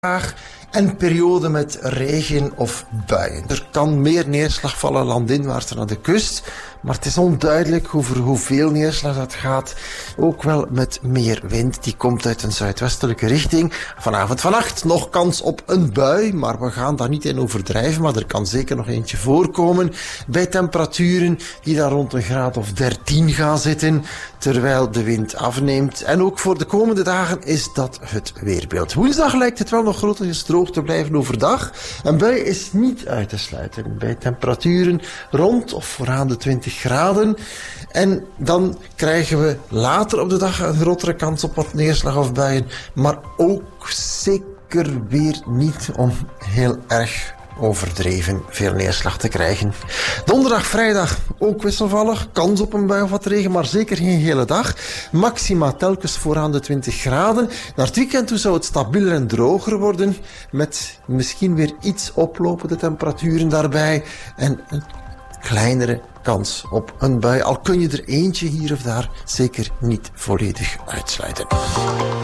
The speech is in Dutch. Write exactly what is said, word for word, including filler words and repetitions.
en periode met regen of buien. Er kan meer neerslag vallen landinwaarts naar de kust, maar het is onduidelijk over hoeveel neerslag dat gaat. Ook wel met meer wind, die komt uit een zuidwestelijke richting. Vanavond, vannacht nog kans op een bui, maar we gaan daar niet in overdrijven, maar er kan zeker nog eentje voorkomen. Bij temperaturen die daar rond een graad of dertien gaan zitten, terwijl de wind afneemt. En ook voor de komende dagen is dat het weerbeeld. Woensdag lijkt het wel nog grotendeels droog te blijven overdag. Een bui is niet uit te sluiten. Bij temperaturen rond of vooraan de twintig graden. En dan krijgen we later op de dag een grotere kans op wat neerslag of buien. Maar ook zeker weer niet om heel erg overdreven veel neerslag te krijgen. Donderdag, vrijdag ook wisselvallig. Kans op een bui of wat regen, maar zeker geen hele dag. Maxima telkens vooraan de twintig graden. Naar het weekend toe zou het stabieler en droger worden. Met misschien weer iets oplopende temperaturen daarbij. En een kleinere kans op een bui. Al kun je er eentje hier of daar zeker niet volledig uitsluiten.